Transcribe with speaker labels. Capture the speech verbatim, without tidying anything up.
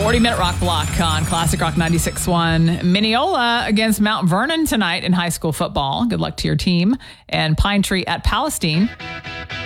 Speaker 1: forty-minute rock block on Classic Rock ninety-six point one. Mineola against Mount Vernon tonight in high school football. Good luck to your team. And Pine Tree at Palestine.